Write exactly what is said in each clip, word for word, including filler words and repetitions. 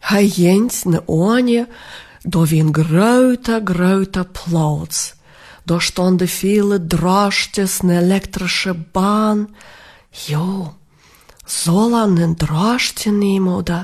Hij jens ne oanje, da wie een grote, grote plaats. Da stonden viele Draschtjes, ne elektrische Bahn. Jo, soll er einen Draschtje nehmen oder?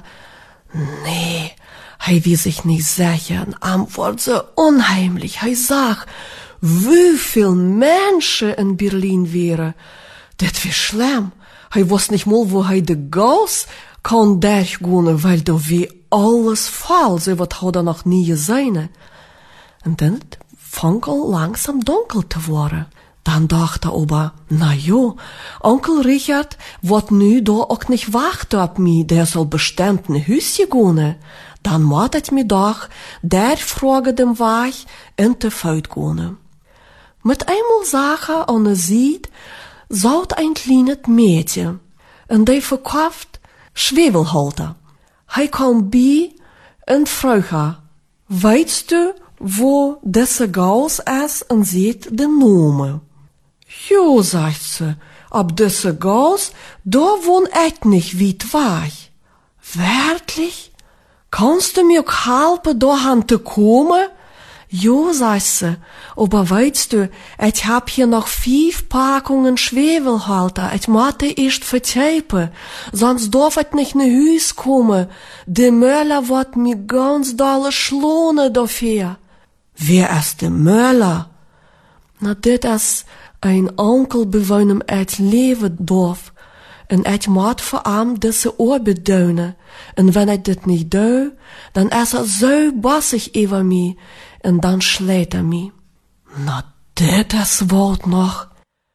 Nee, hij will sich nicht sicher. Antwort so unheimlich. Hij zag, wie viel Menschen in Berlin wären. Das wär schlimm. Hij wusste nicht mal, wo hij de Gas kann durchgehen, weil da wie alles voll, so wat hat er noch nie gesehen. Und dann fang al langsam dunkel te worden. Dan dacht er aber, na jo, Onkel Richard wird nu da auch nicht wachten auf mich, der soll bestimmt ne Hüsje gehen. Dan moet het mir doch der Frage dem Weg in te Feut gehen. Mit einmal sah er an der Seite, saut ein kleines Mädchen, und der verkauft Schwefelhalter. Hij kam bij en vroeg haar, weißt du, wo deze Gaus is en ziet de Nome? Jo, sagt ze, ab deze Gaus, da wohn ich nicht weit weg. Wirklich? Kannst du mir auch helfen, dahin zu kommen? Jo, sagt ze, aber weißt du, ich hab hier noch fünf Packungen Schwefelhalter, ich muss die erst verteipen, sonst darf ich nicht nach Hus kommen. Der Möller wird mir ganz dolle schlohnen dafür. Wer ist der Möller? Na, dit is ein Onkel bei einem ich leben darf, und ich muss für ihm diese Arbeit tun, und wenn ich das nicht tue, dann ist er so bossig über mich, und dann schlägt er mich. Na, das ist Wort noch.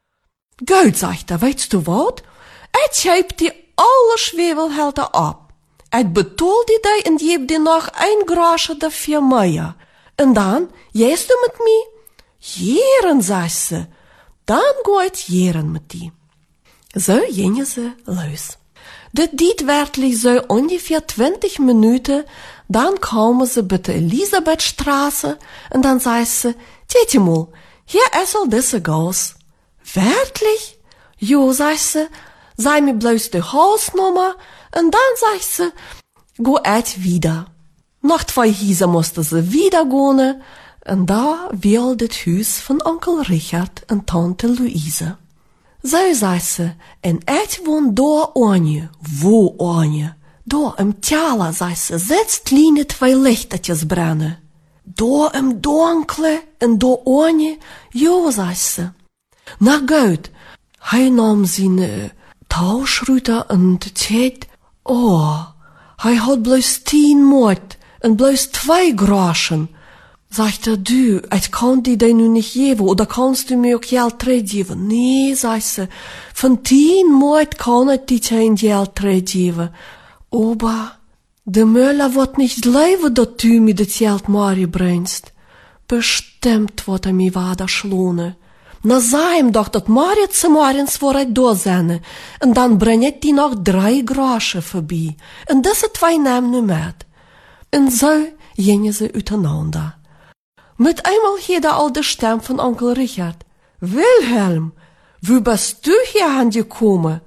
Gut, sagt er, weißt du wat? Ich heb die alle Schwefelhalter ab. Ich betul die die und geb dir noch ein Groschen dafür mehr. Und dann, gehst du mit mir? Jeren, sagt sie. Dann geht jeren mit dir. So gingen sie los. Das diet wirklich so ungefähr zwanzig Minuten, dann kamen sie bei der Elisabethstraße und dann sagt sie, Tete mal, hier ist all diese Gas. Wirklich? Jo, sagt sie, sei mir bloß die Hausnummer und dann sagt sie, go ich wieder. Nach zwei Hiesen musste sie wieder gehen und da war das Haus von Onkel Richard und Tante Luise. So, sagt sie, en ich wohn da ohne. Wo ohne? Da im Tala, sagt sie, sitzt kleine zwei Lichtertjes brennen. Da im Dunkle en da ohne? Jo, sagt sie. Na gut, hij nahm seine Tauschrute und zählt, oh, hij hat bloß tien Mord und bloß zwei Groschen. Sagt er, du, ich kann die dir nun nicht geben, oder kannst du mir auch Geld geben? Nee, sagt sie, von tien Mord kann ich dir kein Geld geben. Aber der Müller wird nicht leben, dass du mir das Geld Mari bringst. Bestimmt wird er mir weiter schlohnen. Na, sag ihm doch, dass Mari zu morgens vor ich da sein, und dann bring ich dir noch drei Groschen vorbei. Und diese zwei nehmen nicht mit. Und so gingen sie auseinander. Mit einmal hier der alte Stimme von Onkel Richard. Wilhelm, wie bist du hier angekommen?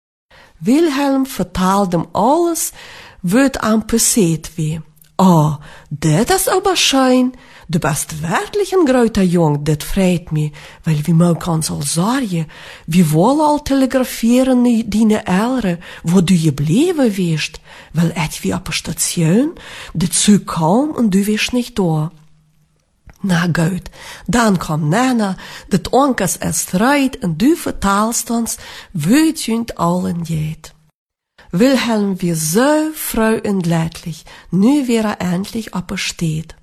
Wilhelm vertelde ihm alles, wat am passiert wie. Oh, das ist aber schön. Du bist wirklich ein großer Jung, das freut mich, weil wir man kann so sagen, wir wollen all telegrafieren deine Eltern, wo du geblieben wirst, weil ich wie auf der Station, der Zug kam und du wirst nicht da. Na gut, dann kommt Nana, dat Onkels es reit und du vertalst uns, wie es allen geht. Wilhelm war so froh und glücklich, nu wie er endlich op er steht.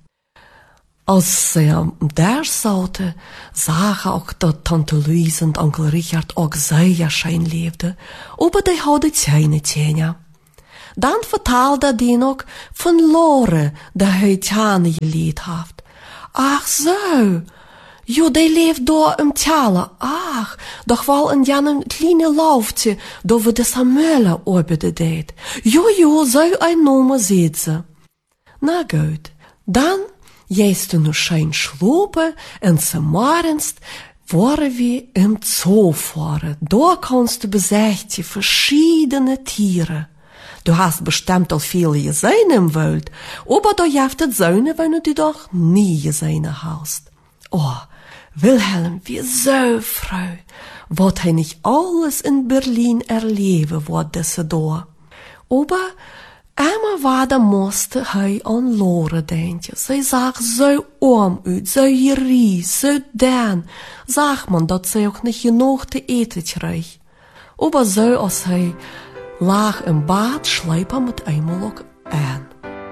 Als sie am der saute, sah er auch, dat Tante Luise und Onkel Richard auch sehr schön lebten, aber die hadden keine Zähne. Dann vertelde er den auch von Lore, der heute geleerd hat. Ach so, jo, die leeft da im Tale. Ach, doch wel in janem kleine Laufje, da wo de Samuela arbeiten deed. Jo, jo, so ein Name sieht sie. Na gut, dann gehst du nur schön schlupen und zum morgens waren wir im Zoo fahren. Da kannst du besichtigen verschiedene Tiere. du hast bestimmt al viele gesehen im Welt, aber da jaft het Söhne, wenn du doch nie gesehen hast. Oh, Wilhelm, wir so froh, wat hij nicht alles in Berlin erleben wat diese da. Aber einmal war da musste hij an Lore denken. Zij zag zo arm uit, zo geries, zo dun. Zag man dat zij ook niet genoeg te eten kreeg. Aber so als hij lag im Bad, schleip er mit einmal ook aan.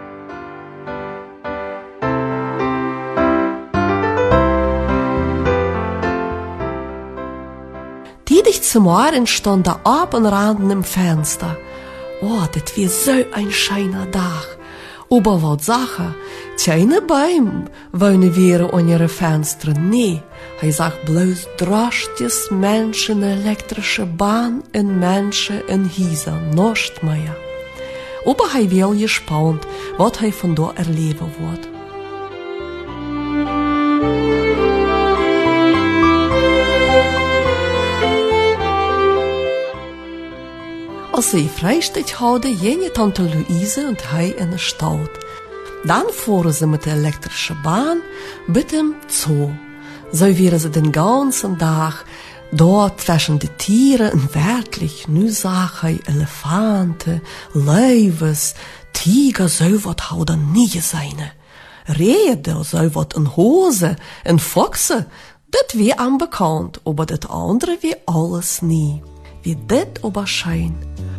Tiedig zum Morgen stand der Abendrand im Fenster. Oh, das wär so ein schöner Tag. Aber wat Sache, keine Bäume wohnen wir an ihre Fenster, nee. Hij zag bloß drastische Menschen, elektrische Bahn en Menschen in Häuser, nichts mehr. Aber hij wel gespannt, wat hij von da erleben wird. Als sie Freistieg hadden, gingen Tante Luise und hij in de Stadt. Dann fuhren sie mit der elektrischen Bahn mit dem Zoo. So wären sie den ganzen Tag dort zwischen die Tiere und wirklich, nu sag hij Elefanten, Löwes, Tiger, so wat hadden nie gesehen. Rehe, so wat in Hose, en Foxe, dat wie unbekannt, aber dat andere wie alles nie. Wie dit aber schein.